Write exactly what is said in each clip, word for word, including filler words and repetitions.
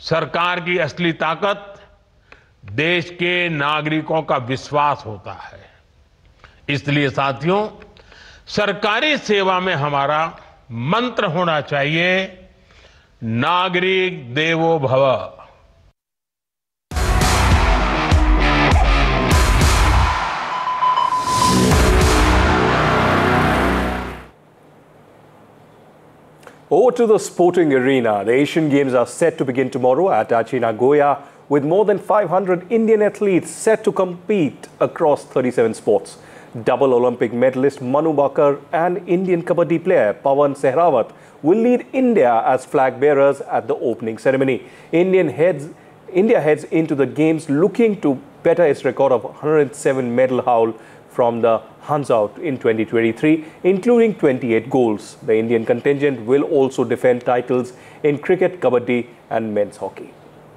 सरकार की असली ताकत देश के नागरिकों का विश्वास होता है। इसलिए साथियों, सरकारी सेवा में हमारा मंत्र होना चाहिए, नागरिक देवो भव। Over to the sporting arena. The Asian Games are set to begin tomorrow at Aichi Nagoya, with more than five hundred Indian athletes set to compete across thirty-seven sports. Double Olympic medalist Manu Bakar and Indian kabaddi player Pawan Sehrawat will lead India as flag bearers at the opening ceremony. Indian heads, India heads into the Games looking to better its record of one hundred seven medal haul from the Hansout in twenty twenty-three, including twenty-eight goals. The Indian contingent will also defend titles in cricket, kabaddi and men's hockey.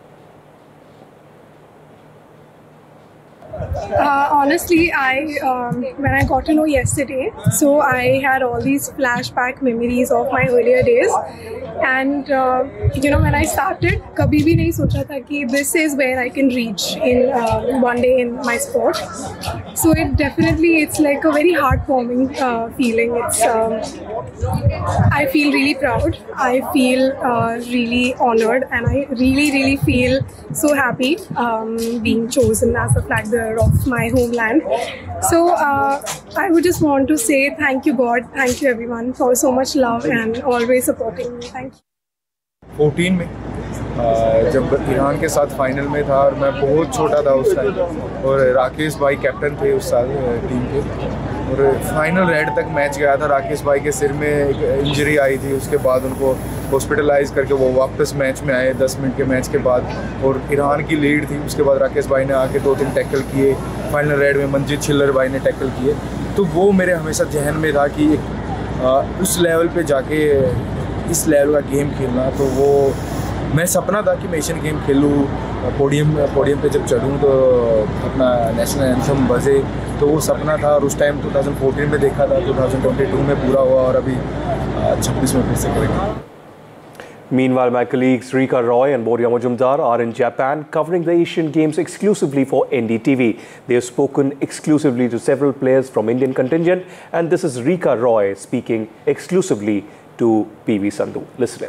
Uh, honestly, I um, when I got to know yesterday, so I had all these flashback memories of my earlier days, and uh, you know, when I started, kabhi bhi nahi socha tha ki this is where I can reach in uh, one day in my sport. So it definitely, it's like a very heartwarming uh, feeling. It's um, I feel really proud. I feel uh, really honored, and I really, really feel so happy um, being chosen as the flag bearer of my homeland. So uh, I would just want to say thank you God, thank you everyone for so much love and always supporting me. Thank you. Fourteen में जब Iran के साथ final में था और मैं बहुत छोटा था उस टाइम, और राकेश भाई कैप्टन थे उस साल टीम के, और फाइनल रेड तक मैच गया था। राकेश भाई के सिर में एक इंजरी आई थी, उसके बाद उनको हॉस्पिटलाइज करके वो वापस मैच में आए दस मिनट के मैच के बाद, और ईरान की लीड थी। उसके बाद राकेश भाई ने आके दो तीन टैकल किए, फाइनल रेड में मंजीत छिल्लर भाई ने टैकल किए। तो वो मेरे हमेशा जहन में था कि एक उस लेवल पे जाके इस लेवल का गेम खेलना, तो वो मैं सपना था कि मैं एशियन गेम खेलूँ, पोडियम पोडियम पे जब चढ़ूँ तो अपना नेशनल एंथम बजे, तो वो सपना था। और उस टाइम दो हज़ार चौदह में देखा था, दो हज़ार बाईस में पूरा हुआ, और अभी छब्बीस में फिर से करेंगे। Meanwhile, my colleagues Rika Roy and Boria Majumdar are in Japan covering the Asian Games exclusively for N D T V. They have spoken exclusively to several players from Indian contingent, and this is Rika Roy speaking exclusively to P V Sandhu. Listen in.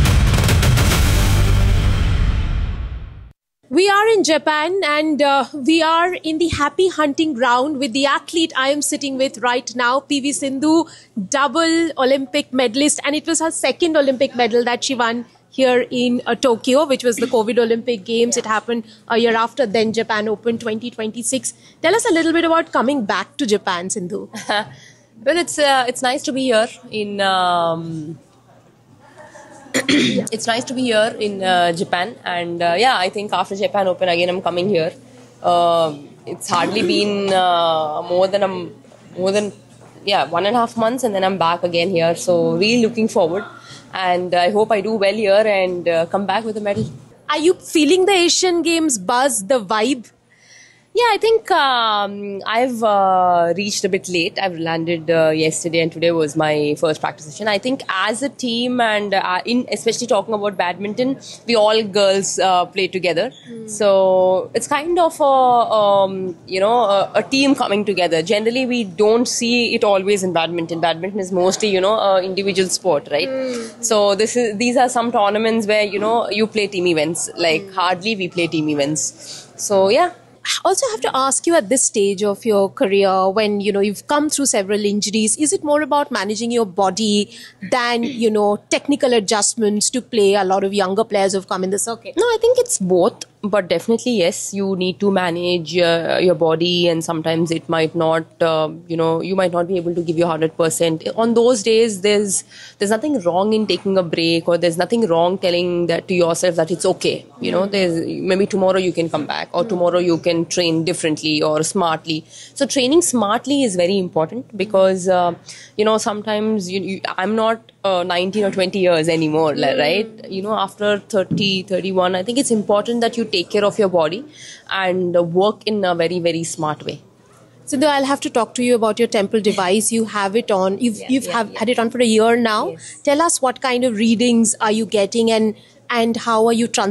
We are in Japan, and uh, we are in the happy hunting ground with the athlete I am sitting with right now, P V Sindhu, double Olympic medalist, and it was her second Olympic medal that she won here in uh, Tokyo, which was the COVID Olympic Games. It happened a year after then, Japan Open twenty twenty-six. Tell us a little bit about coming back to Japan, Sindhu. Well, it's uh, it's nice to be here in. Um It's nice to be here in uh, Japan, and uh, yeah, I think after Japan Open again I'm coming here. Uh, it's hardly been uh, more than a more than yeah one and a half months, and then I'm back again here. So really looking forward, and I hope I do well here and uh, come back with a medal. Are you feeling the Asian Games buzz, the vibe? Yeah, I think um, I've uh, reached a bit late. I've landed uh, yesterday, and today was my first practice session. I think as a team, and uh, in especially talking about badminton, we all girls uh, play together. Mm. So it's kind of a um, you know a, a team coming together. Generally, we don't see it always in badminton. Badminton is mostly you know an individual sport, right? Mm. So this is these are some tournaments where you know you play team events. Like mm. hardly we play team events. So yeah. I also have to ask you, at this stage of your career, when you know you've come through several injuries, is it more about managing your body than you know technical adjustments to play a lot of younger players who've come in the circuit? No, I think it's both, but definitely yes, you need to manage uh, your body, and sometimes it might not uh, you know you might not be able to give you one hundred percent. On those days, there's there's nothing wrong in taking a break, or there's nothing wrong telling that to yourself that it's okay. You know, there's maybe tomorrow you can come back, or tomorrow you can train differently or smartly. So training smartly is very important, because uh, you know sometimes you, you, I'm not uh, nineteen or twenty years anymore, mm. right? You know, after thirty, thirty-one, I think it's important that you take care of your body and uh, work in a very, very smart way. Sindhu, I'll have to talk to you about your temple device. You have it on. You've yeah, you've yeah, have, yeah. had it on for a year now. Yes. Tell us, what kind of readings are you getting, and and how are you trans